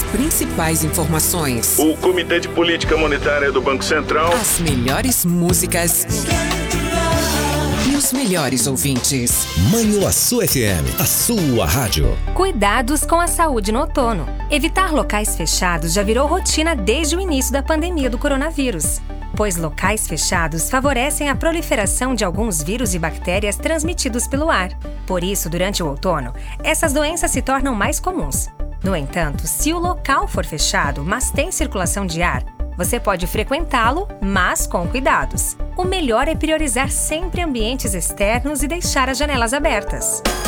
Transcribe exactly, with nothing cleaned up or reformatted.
principais informações. O Comitê de Política Monetária do Banco Central. As melhores músicas e os melhores ouvintes. Manhuaçu F M, a sua rádio. Cuidados com a saúde no outono. Evitar locais fechados já virou rotina desde o início da pandemia do coronavírus, pois locais fechados favorecem a proliferação de alguns vírus e bactérias transmitidos pelo ar. Por isso, durante o outono, essas doenças se tornam mais comuns. No entanto, se o local for fechado, mas tem circulação de ar, você pode frequentá-lo, mas com cuidados. O melhor é priorizar sempre ambientes externos e deixar as janelas abertas.